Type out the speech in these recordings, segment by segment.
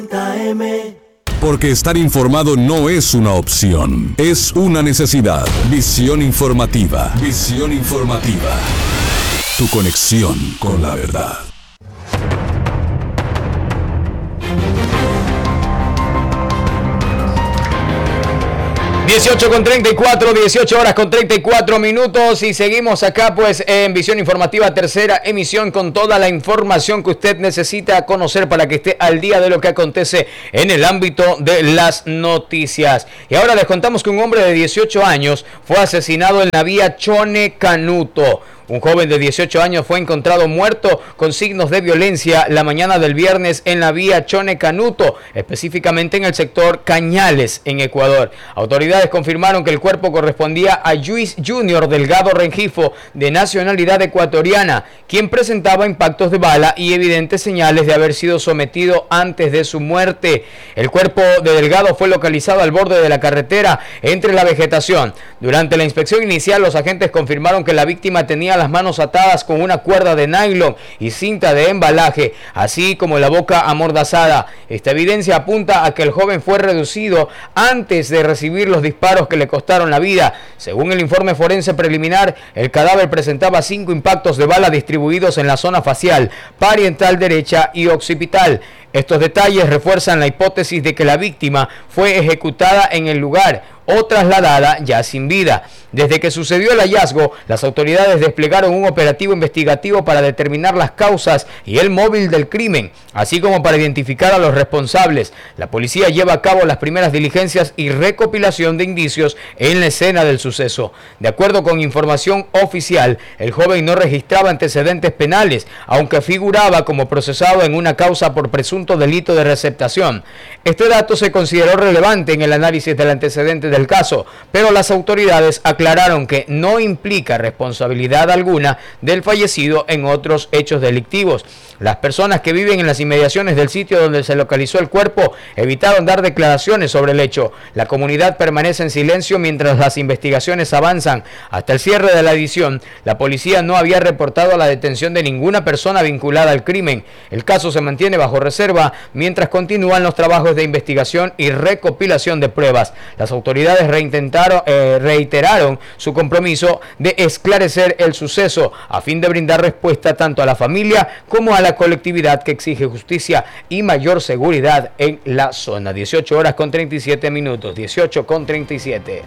Porque estar informado no es una opción, es una necesidad. Visión informativa. Visión informativa. Tu conexión con la verdad. 18:34, 18 horas con 34 minutos y seguimos acá pues en Visión Informativa, tercera emisión con toda la información que usted necesita conocer para que esté al día de lo que acontece en el ámbito de las noticias. Y ahora les contamos que un hombre de 18 años fue asesinado en la vía Chone Canuto. Un joven de 18 años fue encontrado muerto con signos de violencia la mañana del viernes en la vía Chone Canuto, específicamente en el sector Cañales, en Ecuador. Autoridades confirmaron que el cuerpo correspondía a Luis Junior Delgado Rengifo, de nacionalidad ecuatoriana, quien presentaba impactos de bala y evidentes señales de haber sido sometido antes de su muerte. El cuerpo de Delgado fue localizado al borde de la carretera entre la vegetación. Durante la inspección inicial, los agentes confirmaron que la víctima tenía las manos atadas con una cuerda de nylon y cinta de embalaje, así como la boca amordazada. Esta evidencia apunta a que el joven fue reducido antes de recibir los disparos que le costaron la vida. Según el informe forense preliminar, el cadáver presentaba 5 impactos de bala distribuidos en la zona facial, parietal derecha y occipital. Estos detalles refuerzan la hipótesis de que la víctima fue ejecutada en el lugar o trasladada ya sin vida. Desde que sucedió el hallazgo, las autoridades desplegaron un operativo investigativo para determinar las causas y el móvil del crimen, así como para identificar a los responsables. La policía lleva a cabo las primeras diligencias y recopilación de indicios en la escena del suceso. De acuerdo con información oficial, el joven no registraba antecedentes penales, aunque figuraba como procesado en una causa por presunto delito de receptación. Este dato se consideró relevante en el análisis del antecedente del caso, pero las autoridades aclararon que no implica responsabilidad alguna del fallecido en otros hechos delictivos. Las personas que viven en las inmediaciones del sitio donde se localizó el cuerpo evitaron dar declaraciones sobre el hecho. La comunidad permanece en silencio mientras las investigaciones avanzan. Hasta el cierre de la edición, la policía no había reportado la detención de ninguna persona vinculada al crimen. El caso se mantiene bajo reserva mientras continúan los trabajos de investigación y recopilación de pruebas. Las autoridades reiteraron su compromiso de esclarecer el suceso a fin de brindar respuesta tanto a la familia como a la colectividad que exige justicia y mayor seguridad en la zona. 18 horas con 37 minutos, 18 con 37.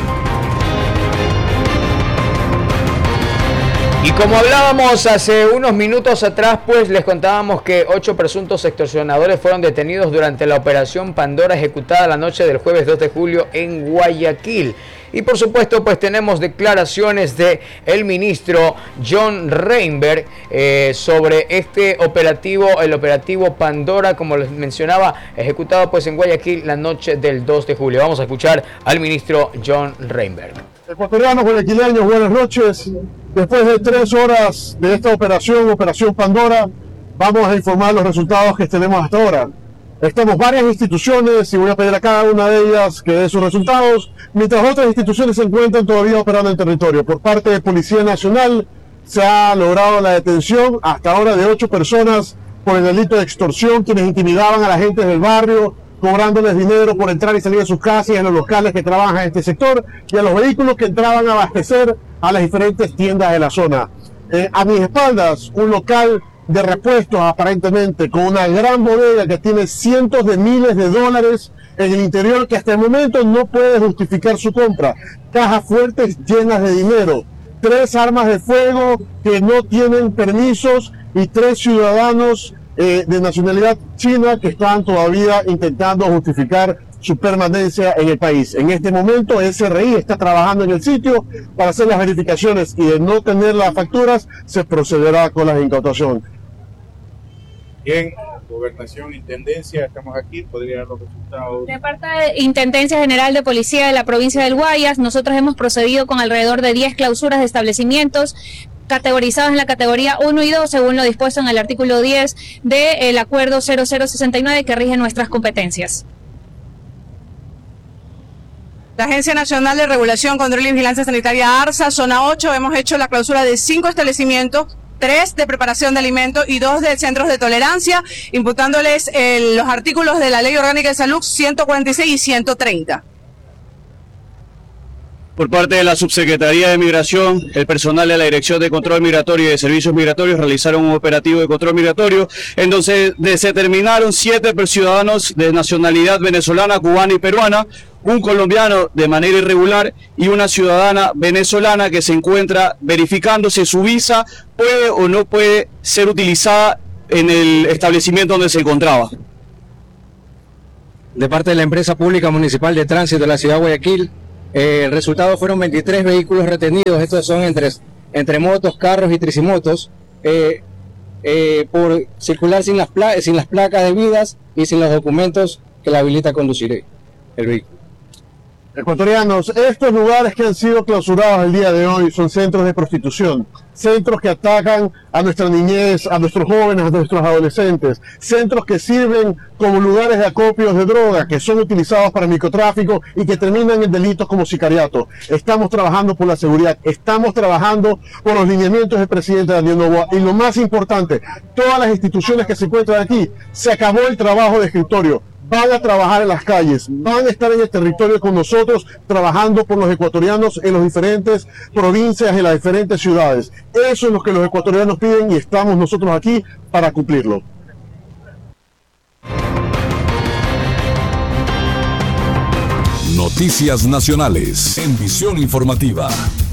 Y como hablábamos hace unos minutos atrás, pues les contábamos que 8 presuntos extorsionadores fueron detenidos durante la operación Pandora ejecutada la noche del jueves 2 de julio en Guayaquil. Y por supuesto, pues tenemos declaraciones de el ministro John Reinberg sobre este operativo, el operativo Pandora, como les mencionaba, ejecutado pues en Guayaquil la noche del 2 de julio. Vamos a escuchar al ministro John Reinberg. Ecuatorianos, guayaquileños, buenas noches. Después de 3 horas de esta Operación Pandora, vamos a informar los resultados que tenemos hasta ahora. Estamos varias instituciones y voy a pedir a cada una de ellas que dé sus resultados, mientras otras instituciones se encuentran todavía operando en el territorio. Por parte de Policía Nacional se ha logrado la detención hasta ahora de 8 personas por el delito de extorsión, quienes intimidaban a la gente del barrio, cobrándoles dinero por entrar y salir de sus casas y en los locales que trabajan en este sector y a los vehículos que entraban a abastecer a las diferentes tiendas de la zona. A mis espaldas, un local de repuestos aparentemente con una gran bodega que tiene cientos de miles de dólares en el interior que hasta el momento no puede justificar su compra. Cajas fuertes llenas de dinero, 3 armas de fuego que no tienen permisos y 3 ciudadanos de nacionalidad china que están todavía intentando justificar su permanencia en el país. En este momento SRI está trabajando en el sitio para hacer las verificaciones y de no tener las facturas se procederá con la incautación. Bien, Gobernación, Intendencia, estamos aquí, podría dar los resultados. De parte de Intendencia General de Policía de la provincia del Guayas, nosotros hemos procedido con alrededor de 10 clausuras de establecimientos categorizados en la categoría 1 y 2, según lo dispuesto en el artículo 10 del Acuerdo 0069 que rige nuestras competencias. La Agencia Nacional de Regulación, Control y Vigilancia Sanitaria, ARSA, zona 8, hemos hecho la clausura de 5 establecimientos, 3 de preparación de alimentos y 2 de centros de tolerancia, imputándoles los artículos de la Ley Orgánica de Salud 146 y 130. Por parte de la Subsecretaría de Migración, el personal de la Dirección de Control Migratorio y de Servicios Migratorios realizaron un operativo de control migratorio en donde se determinaron 7 ciudadanos de nacionalidad venezolana, cubana y peruana, un colombiano de manera irregular y una ciudadana venezolana que se encuentra verificando si su visa puede o no puede ser utilizada en el establecimiento donde se encontraba. De parte de la Empresa Pública Municipal de Tránsito de la Ciudad de Guayaquil, el resultado fueron 23 vehículos retenidos. Estos son entre motos, carros y tricimotos por circular sin las placas debidas y sin los documentos que la habilita a conducir el vehículo. Ecuatorianos, estos lugares que han sido clausurados el día de hoy son centros de prostitución, centros que atacan a nuestra niñez, a nuestros jóvenes, a nuestros adolescentes, centros que sirven como lugares de acopios de droga, que son utilizados para microtráfico y que terminan en delitos como sicariato. Estamos trabajando por la seguridad, estamos trabajando por los lineamientos del presidente Daniel Noboa y lo más importante, todas las instituciones que se encuentran aquí, se acabó el trabajo de escritorio. Van a trabajar en las calles, van a estar en el territorio con nosotros, trabajando por los ecuatorianos en las diferentes provincias, en las diferentes ciudades. Eso es lo que los ecuatorianos piden y estamos nosotros aquí para cumplirlo. Noticias nacionales en Visión Informativa.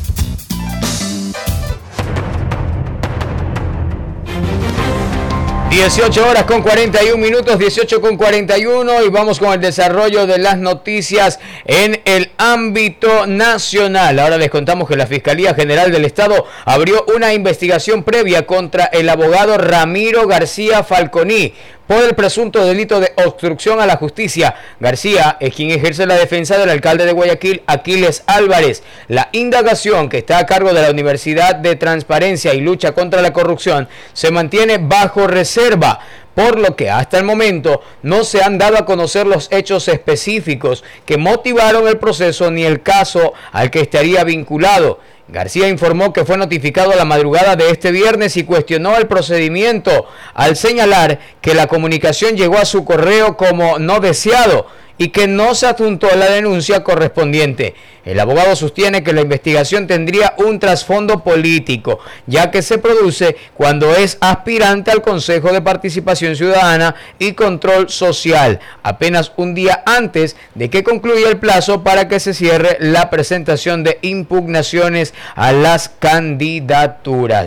Horas con 41 minutos, 18:41, y vamos con el desarrollo de las noticias en el ámbito nacional. Ahora les contamos que la Fiscalía General del Estado abrió una investigación previa contra el abogado Ramiro García Falconi por el presunto delito de obstrucción a la justicia. García es quien ejerce la defensa del alcalde de Guayaquil, Aquiles Álvarez. La indagación, que está a cargo de la Universidad de Transparencia y Lucha contra la Corrupción, se mantiene bajo reserva, por lo que hasta el momento no se han dado a conocer los hechos específicos que motivaron el proceso ni el caso al que estaría vinculado. García informó que fue notificado a la madrugada de este viernes y cuestionó el procedimiento al señalar que la comunicación llegó a su correo como no deseado y que no se adjuntó la denuncia correspondiente. El abogado sostiene que la investigación tendría un trasfondo político, ya que se produce cuando es aspirante al Consejo de Participación Ciudadana y Control Social, apenas un día antes de que concluya el plazo para que se cierre la presentación de impugnaciones a las candidaturas.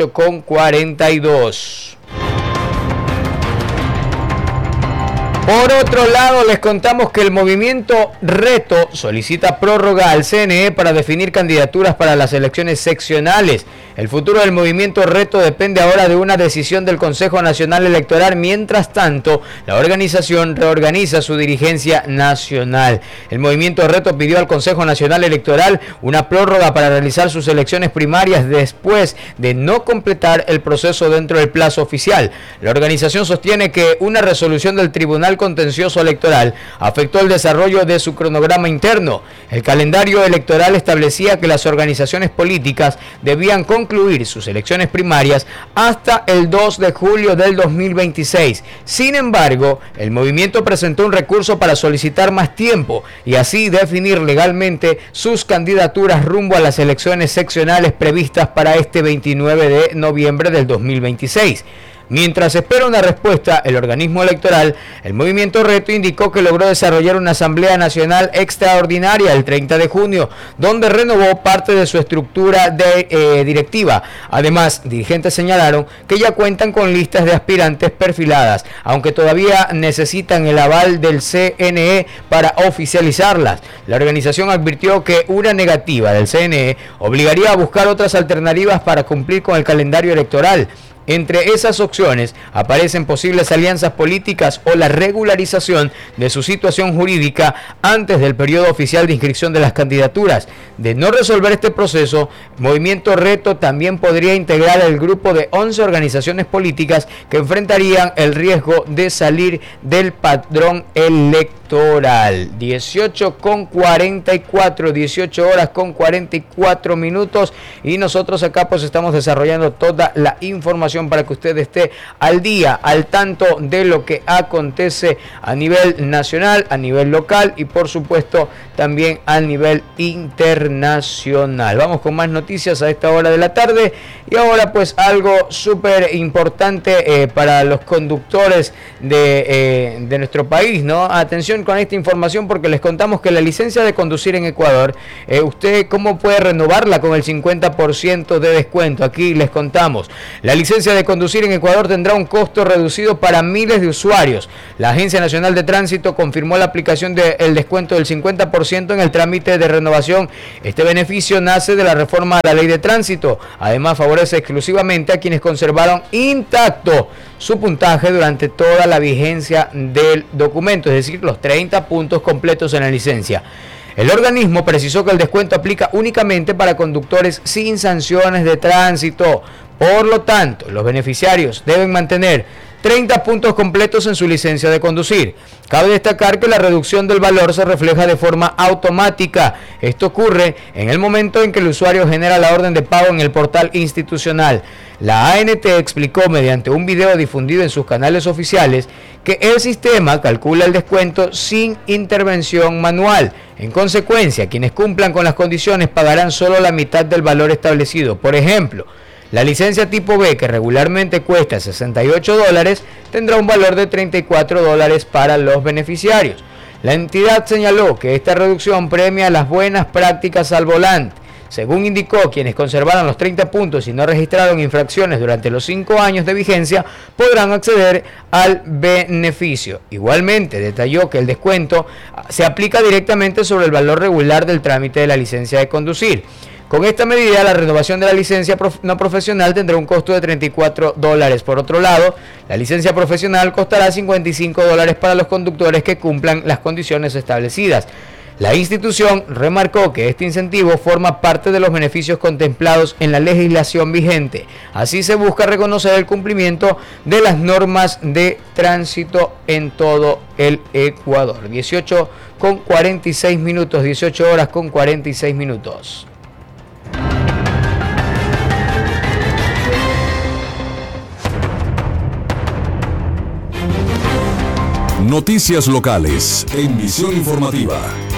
18:42. Por otro lado, les contamos que el movimiento Reto solicita prórroga al CNE para definir candidaturas para las elecciones seccionales. El futuro del movimiento Reto depende ahora de una decisión del Consejo Nacional Electoral. Mientras tanto, la organización reorganiza su dirigencia nacional. El movimiento Reto pidió al Consejo Nacional Electoral una prórroga para realizar sus elecciones primarias después de no completar el proceso dentro del plazo oficial. La organización sostiene que una resolución del Tribunal Contencioso Electoral afectó el desarrollo de su cronograma interno. El calendario electoral establecía que las organizaciones políticas debían concluir sus elecciones primarias hasta el 2 de julio del 2026. Sin embargo, el movimiento presentó un recurso para solicitar más tiempo y así definir legalmente sus candidaturas rumbo a las elecciones seccionales previstas para este 29 de noviembre del 2026. Mientras espera una respuesta el organismo electoral, el movimiento Reto indicó que logró desarrollar una Asamblea Nacional extraordinaria el 30 de junio, donde renovó parte de su estructura directiva. Además, dirigentes señalaron que ya cuentan con listas de aspirantes perfiladas, aunque todavía necesitan el aval del CNE para oficializarlas. La organización advirtió que una negativa del CNE obligaría a buscar otras alternativas para cumplir con el calendario electoral. Entre esas opciones aparecen posibles alianzas políticas o la regularización de su situación jurídica antes del periodo oficial de inscripción de las candidaturas. De no resolver este proceso, Movimiento Reto también podría integrar el grupo de 11 organizaciones políticas que enfrentarían el riesgo de salir del padrón electoral. 18 horas con 44 minutos y nosotros acá pues estamos desarrollando toda la información para que usted esté al día, al tanto de lo que acontece a nivel nacional, a nivel local y por supuesto también a nivel internacional. Vamos con más noticias a esta hora de la tarde y ahora pues algo súper importante para los conductores de nuestro país, ¿no? Atención con esta información porque les contamos que la licencia de conducir en Ecuador, usted cómo puede renovarla con el 50% de descuento. Aquí les contamos, la licencia de conducir en Ecuador tendrá un costo reducido para miles de usuarios. La Agencia Nacional de Tránsito confirmó la aplicación del descuento del 50% en el trámite de renovación. Este beneficio nace de la reforma a la Ley de Tránsito. Además, favorece exclusivamente a quienes conservaron intacto su puntaje durante toda la vigencia del documento, es decir, los 30 puntos completos en la licencia. El organismo precisó que el descuento aplica únicamente para conductores sin sanciones de tránsito. Por lo tanto, los beneficiarios deben mantener 30 puntos completos en su licencia de conducir. Cabe destacar que la reducción del valor se refleja de forma automática. Esto ocurre en el momento en que el usuario genera la orden de pago en el portal institucional. La ANT explicó mediante un video difundido en sus canales oficiales que el sistema calcula el descuento sin intervención manual. En consecuencia, quienes cumplan con las condiciones pagarán solo la mitad del valor establecido. Por ejemplo, la licencia tipo B, que regularmente cuesta $68, tendrá un valor de $34 para los beneficiarios. La entidad señaló que esta reducción premia las buenas prácticas al volante. Según indicó, quienes conservaron los 30 puntos y no registraron infracciones durante los 5 años de vigencia podrán acceder al beneficio. Igualmente, detalló que el descuento se aplica directamente sobre el valor regular del trámite de la licencia de conducir. Con esta medida, la renovación de la licencia no profesional tendrá un costo de $34. Por otro lado, la licencia profesional costará $55 para los conductores que cumplan las condiciones establecidas. La institución remarcó que este incentivo forma parte de los beneficios contemplados en la legislación vigente. Así se busca reconocer el cumplimiento de las normas de tránsito en todo el Ecuador. 18 horas con 46 minutos. Noticias locales en Visión Informativa.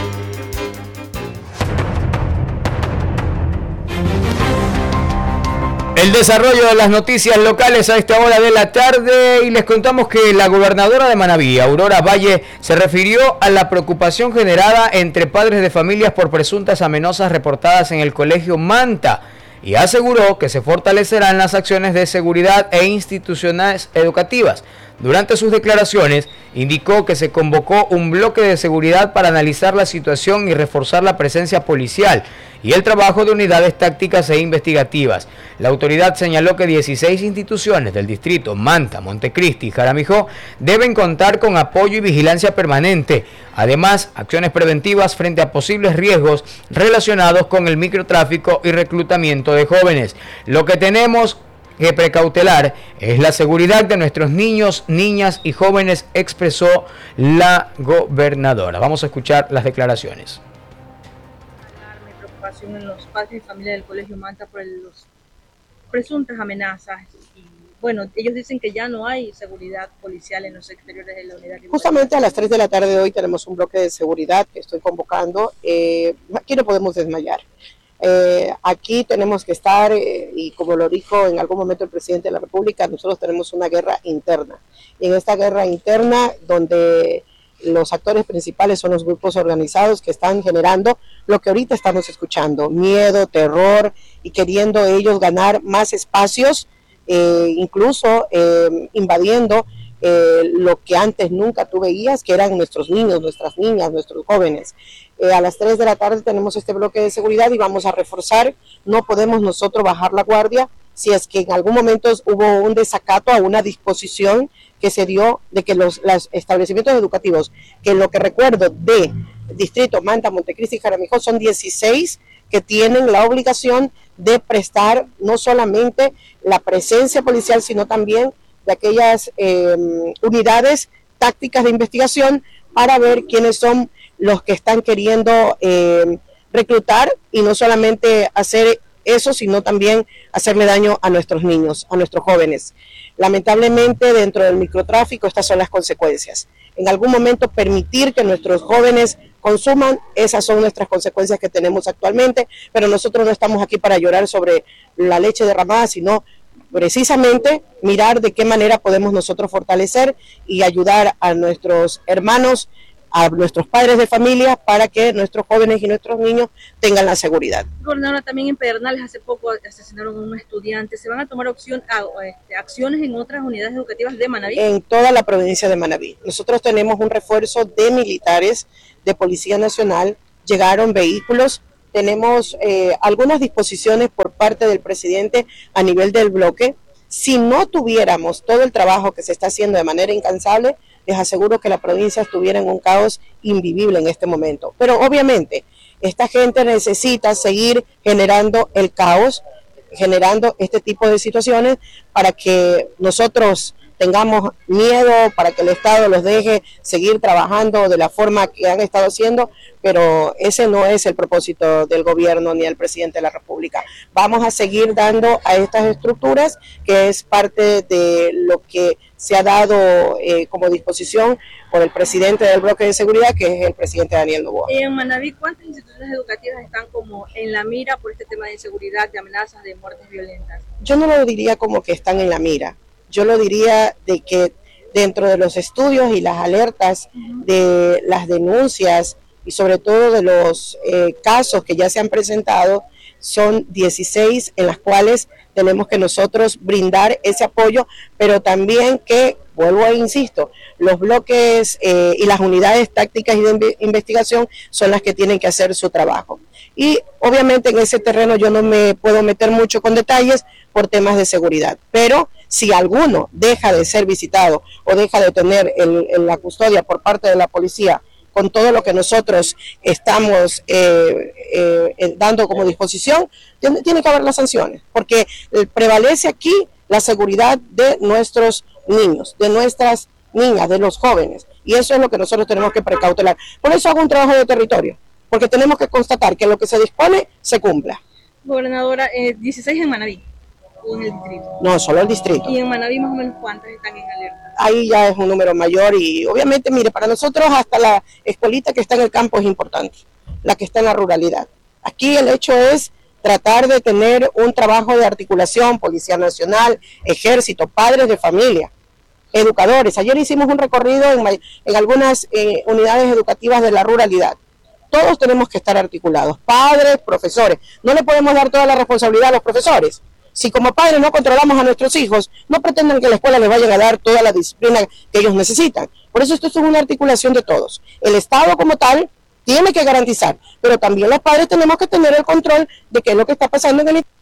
El desarrollo de las noticias locales a esta hora de la tarde y les contamos que la gobernadora de Manabí, Aurora Valle, se refirió a la preocupación generada entre padres de familias por presuntas amenazas reportadas en el colegio Manta y aseguró que se fortalecerán las acciones de seguridad e instituciones educativas. Durante sus declaraciones, indicó que se convocó un bloque de seguridad para analizar la situación y reforzar la presencia policial y el trabajo de unidades tácticas e investigativas. La autoridad señaló que 16 instituciones del distrito Manta, Montecristi y Jaramijó deben contar con apoyo y vigilancia permanente. Además, acciones preventivas frente a posibles riesgos relacionados con el microtráfico y reclutamiento de jóvenes. Lo que tenemos que precautelar es la seguridad de nuestros niños, niñas y jóvenes, expresó la gobernadora. Vamos a escuchar las declaraciones. Mi preocupación en los padres y familias del colegio Manta por las presuntas amenazas. Y bueno, ellos dicen que ya no hay seguridad policial en los exteriores de la unidad. Justamente a las 3 de la tarde de hoy tenemos un bloque de seguridad que estoy convocando. Aquí no podemos desmayar. Aquí tenemos que estar, y como lo dijo en algún momento el presidente de la República, nosotros tenemos una guerra interna. Y en esta guerra interna, donde los actores principales son los grupos organizados que están generando lo que ahorita estamos escuchando, miedo, terror, y queriendo ellos ganar más espacios, incluso invadiendo lo que antes nunca tú veías, que eran nuestros niños, nuestras niñas, nuestros jóvenes. A las 3 de la tarde tenemos este bloque de seguridad y vamos a reforzar. No podemos nosotros bajar la guardia si es que en algún momento hubo un desacato a una disposición que se dio de que los establecimientos educativos, que lo que recuerdo de Distrito Manta, Montecristi y Jaramillo son 16 que tienen la obligación de prestar no solamente la presencia policial, sino también de aquellas unidades tácticas de investigación para ver quiénes son los que están queriendo reclutar y no solamente hacer eso, sino también hacerle daño a nuestros niños, a nuestros jóvenes. Lamentablemente, dentro del microtráfico, estas son las consecuencias. En algún momento permitir que nuestros jóvenes consuman, esas son nuestras consecuencias que tenemos actualmente, pero nosotros no estamos aquí para llorar sobre la leche derramada, sino precisamente mirar de qué manera podemos nosotros fortalecer y ayudar a nuestros hermanos, a nuestros padres de familia, para que nuestros jóvenes y nuestros niños tengan la seguridad. Gobernadora, también en Pedernales hace poco asesinaron a un estudiante. ¿Se van a tomar acciones en otras unidades educativas de Manabí? En toda la provincia de Manabí. Nosotros tenemos un refuerzo de militares, de Policía Nacional, llegaron vehículos, tenemos algunas disposiciones por parte del presidente a nivel del bloque. Si no tuviéramos todo el trabajo que se está haciendo de manera incansable, les aseguro que la provincia estuviera en un caos invivible en este momento. Pero obviamente, esta gente necesita seguir generando el caos, generando este tipo de situaciones para que nosotros tengamos miedo, para que el Estado los deje seguir trabajando de la forma que han estado haciendo, pero ese no es el propósito del gobierno ni del presidente de la República. Vamos a seguir dando a estas estructuras, que es parte de lo que se ha dado como disposición por el presidente del bloque de seguridad, que es el presidente Daniel Noboa. En Manabí, ¿cuántas instituciones educativas están como en la mira por este tema de inseguridad, de amenazas, de muertes violentas? Yo no lo diría como que están en la mira. Yo lo diría de que dentro de los estudios y las alertas de las denuncias y sobre todo de los casos que ya se han presentado, son 16 en las cuales tenemos que nosotros brindar ese apoyo, pero también que, vuelvo e insisto, los bloques y las unidades tácticas y de investigación son las que tienen que hacer su trabajo. Y obviamente en ese terreno yo no me puedo meter mucho con detalles por temas de seguridad, pero si alguno deja de ser visitado o deja de tener la custodia por parte de la policía, con todo lo que nosotros estamos dando como disposición, tiene que haber las sanciones, porque prevalece aquí la seguridad de nuestros niños, de nuestras niñas, de los jóvenes, y eso es lo que nosotros tenemos que precautelar. Por eso hago un trabajo de territorio, porque tenemos que constatar que lo que se dispone se cumpla. Gobernadora, 16 en Manabí, o en el distrito. No, solo el distrito. ¿Y en Manabí más o menos cuántas están en alerta? Ahí ya es un número mayor y obviamente, mire, para nosotros hasta la escuelita que está en el campo es importante, la que está en la ruralidad. Aquí el hecho es tratar de tener un trabajo de articulación, Policía Nacional, Ejército, padres de familia, educadores. Ayer hicimos un recorrido en algunas unidades educativas de la ruralidad. Todos tenemos que estar articulados, padres, profesores. No le podemos dar toda la responsabilidad a los profesores. Si como padres no controlamos a nuestros hijos, no pretendan que la escuela les vayan a dar toda la disciplina que ellos necesitan. Por eso esto es una articulación de todos. El Estado como tal tiene que garantizar, pero también los padres tenemos que tener el control de qué es lo que está pasando en el.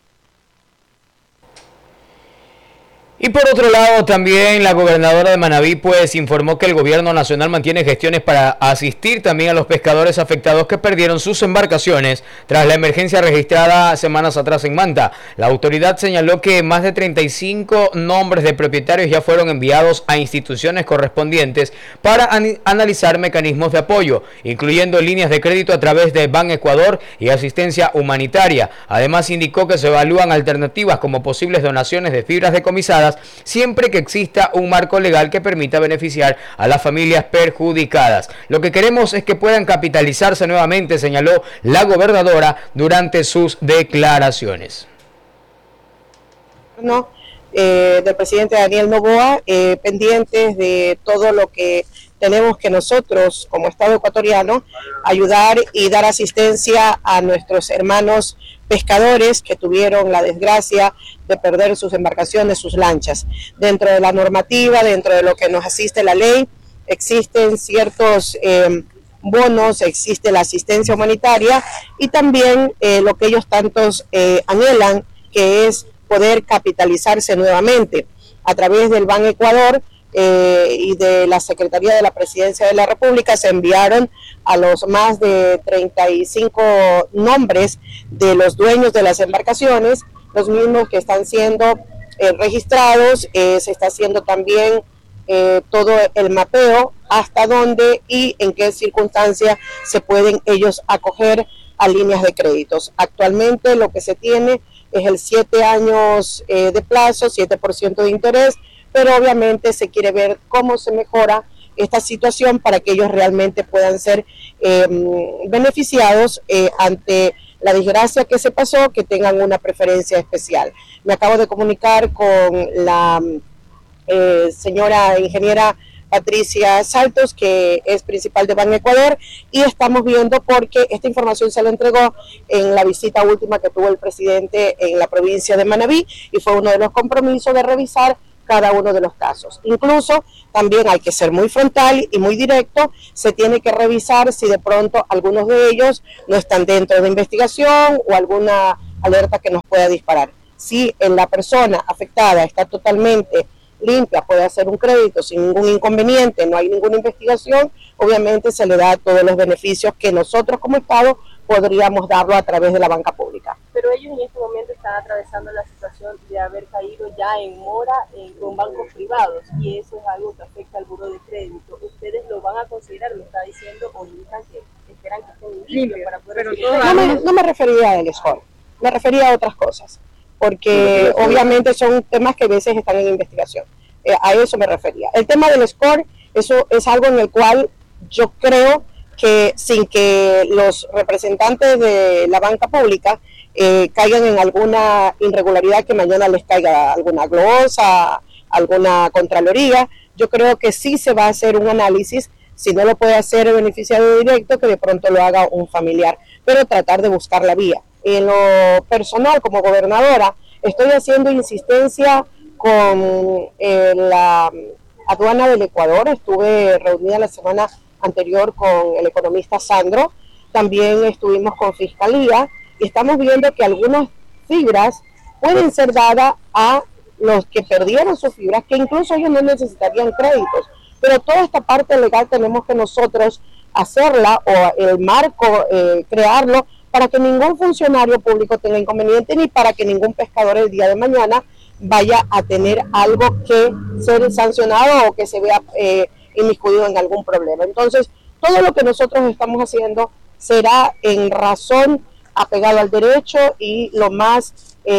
Y por otro lado, también la gobernadora de Manabí pues informó que el gobierno nacional mantiene gestiones para asistir también a los pescadores afectados que perdieron sus embarcaciones tras la emergencia registrada semanas atrás en Manta. La autoridad señaló que más de 35 nombres de propietarios ya fueron enviados a instituciones correspondientes para analizar mecanismos de apoyo, incluyendo líneas de crédito a través de Ban Ecuador y asistencia humanitaria. Además, indicó que se evalúan alternativas como posibles donaciones de fibras decomisadas siempre que exista un marco legal que permita beneficiar a las familias perjudicadas. Lo que queremos es que puedan capitalizarse nuevamente, señaló la gobernadora durante sus declaraciones. Del presidente Daniel Noboa, pendientes de todo lo que tenemos que nosotros como Estado ecuatoriano ayudar y dar asistencia a nuestros hermanos pescadores que tuvieron la desgracia de perder sus embarcaciones, sus lanchas. Dentro de la normativa, dentro de lo que nos asiste la ley, existen ciertos bonos, existe la asistencia humanitaria y también lo que ellos tantos anhelan, que es poder capitalizarse nuevamente. A través del Ban Ecuador y de la Secretaría de la Presidencia de la República se enviaron a los más de 35 nombres de los dueños de las embarcaciones, los mismos que están siendo registrados. Se está haciendo también todo el mapeo, hasta dónde y en qué circunstancias se pueden ellos acoger a líneas de créditos. Actualmente lo que se tiene es el 7 años de plazo, 7% de interés, pero obviamente se quiere ver cómo se mejora esta situación para que ellos realmente puedan ser beneficiados ante la desgracia que se pasó, que tengan una preferencia especial. Me acabo de comunicar con la señora ingeniera Patricia Saltos, que es principal de Ban Ecuador, y estamos viendo porque esta información se la entregó en la visita última que tuvo el presidente en la provincia de Manabí, y fue uno de los compromisos de revisar cada uno de los casos. Incluso también hay que ser muy frontal y muy directo, se tiene que revisar si de pronto algunos de ellos no están dentro de investigación o alguna alerta que nos pueda disparar. Si la persona afectada está totalmente limpia, puede hacer un crédito sin ningún inconveniente, no hay ninguna investigación, obviamente se le da todos los beneficios que nosotros como Estado podríamos darlo a través de la banca pública. Pero ellos en este momento están atravesando la situación de haber caído ya en mora con bancos privados, y eso es algo que afecta al buro de crédito. ¿Ustedes lo van a considerar? Me está diciendo, o indican que esperan que estén limpios para poder... No me refería al score, me refería a otras cosas, porque obviamente son temas que a veces están en investigación. A eso me refería. El tema del score, eso es algo en el cual yo creo que sin que los representantes de la banca pública caigan en alguna irregularidad, que mañana les caiga alguna glosa, alguna contraloría, yo creo que sí se va a hacer un análisis. Si no lo puede hacer el beneficiario directo, que de pronto lo haga un familiar, pero tratar de buscar la vía. En lo personal, como gobernadora, estoy haciendo insistencia con la aduana del Ecuador. Estuve reunida la semana anterior con el economista Sandro, también estuvimos con Fiscalía, y estamos viendo que algunas fibras pueden ser dadas a los que perdieron sus fibras, que incluso ellos no necesitarían créditos, pero toda esta parte legal tenemos que nosotros hacerla, o el marco crearlo, para que ningún funcionario público tenga inconveniente, ni para que ningún pescador el día de mañana vaya a tener algo que ser sancionado o que se vea inmiscuido en algún problema. Entonces, todo lo que nosotros estamos haciendo será en razón, apegado al derecho y lo más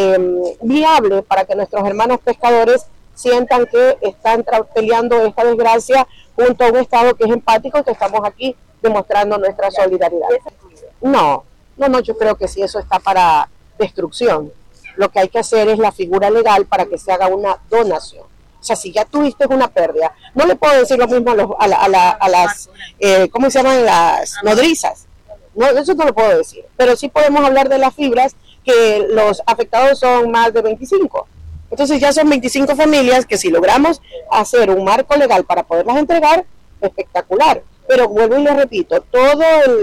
viable para que nuestros hermanos pescadores sientan que están peleando esta desgracia junto a un Estado que es empático, y que estamos aquí demostrando nuestra solidaridad. No, yo creo que sí, eso está para destrucción. Lo que hay que hacer es la figura legal para que se haga una donación. O sea, si ya tuviste una pérdida, no le puedo decir lo mismo a las, ¿cómo se llaman? Las nodrizas. No, eso no lo puedo decir. Pero sí podemos hablar de las fibras, que los afectados son más de 25. Entonces ya son 25 familias que, si logramos hacer un marco legal para poderlas entregar, espectacular. Pero vuelvo y le repito, todo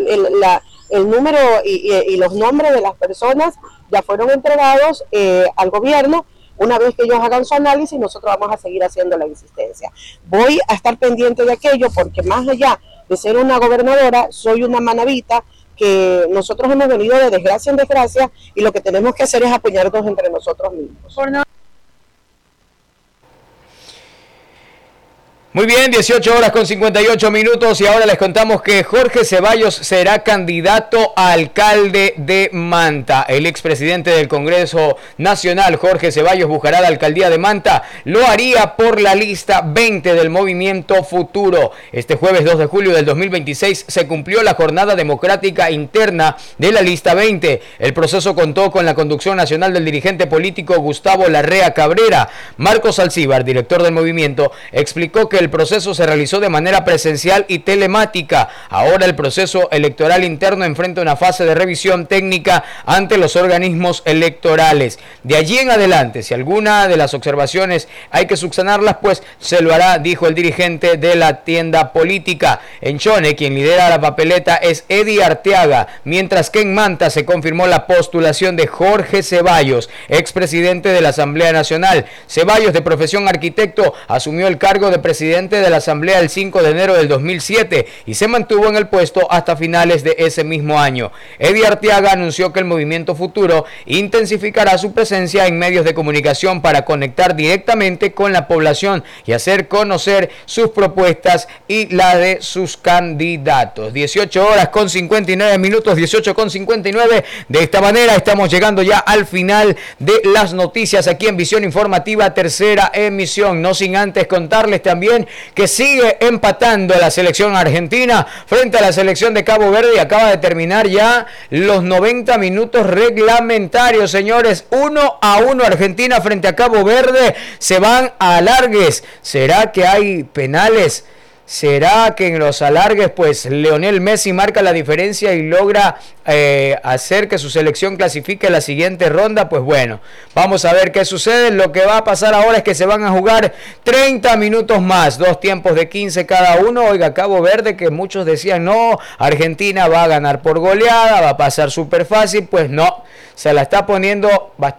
el número y los nombres de las personas ya fueron entregados al gobierno. Una vez que ellos hagan su análisis, nosotros vamos a seguir haciendo la insistencia. Voy a estar pendiente de aquello, porque más allá de ser una gobernadora, soy una manabita, que nosotros hemos venido de desgracia en desgracia, y lo que tenemos que hacer es apoyarnos entre nosotros mismos. Muy bien, 18 horas con 58 minutos, y ahora les contamos que Jorge Ceballos será candidato a alcalde de Manta. El expresidente del Congreso Nacional, Jorge Ceballos, buscará la alcaldía de Manta. Lo haría por la lista 20 del Movimiento Futuro. Este jueves 2 de julio del 2026 se cumplió la jornada democrática interna de la lista 20. El proceso contó con la conducción nacional del dirigente político Gustavo Larrea Cabrera. Marcos Alcíbar, director del movimiento, explicó que el proceso se realizó de manera presencial y telemática. Ahora el proceso electoral interno enfrenta una fase de revisión técnica ante los organismos electorales. De allí en adelante, si alguna de las observaciones hay que subsanarlas, pues se lo hará, dijo el dirigente de la tienda política. En Chone, quien lidera la papeleta es Eddie Arteaga, mientras que en Manta se confirmó la postulación de Jorge Ceballos, expresidente de la Asamblea Nacional. Ceballos, de profesión arquitecto, asumió el cargo de presidente de la Asamblea el 5 de enero del 2007 y se mantuvo en el puesto hasta finales de ese mismo año. Eddie Arteaga anunció que el Movimiento Futuro intensificará su presencia en medios de comunicación para conectar directamente con la población y hacer conocer sus propuestas y la de sus candidatos. 18 horas con 59 minutos, 18 con 59. De esta manera estamos llegando ya al final de las noticias aquí en Visión Informativa, tercera emisión. No sin antes contarles también que sigue empatando la selección argentina frente a la selección de Cabo Verde y acaba de terminar ya los 90 minutos reglamentarios, señores. 1-1 Argentina frente a Cabo Verde. Se van a alargues. ¿Será que hay penales? ¿Será que en los alargues pues Lionel Messi marca la diferencia y logra hacer que su selección clasifique a la siguiente ronda? Pues bueno, vamos a ver qué sucede. Lo que va a pasar ahora es que se van a jugar 30 minutos más, 2 tiempos de 15 cada uno. Oiga, Cabo Verde, que muchos decían no, Argentina va a ganar por goleada, va a pasar súper fácil, pues no, se la está poniendo bastante